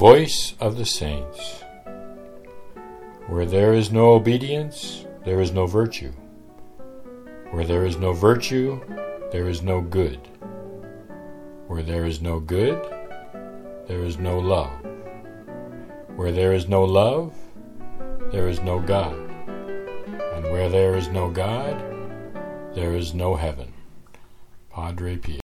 voice of the saints. Where there is no obedience, there is no virtue. Where there is no virtue, there is no good. Where there is no good, there is no love. Where there is no love, there is no God. And where there is no God, there is no heaven. Padre Pio.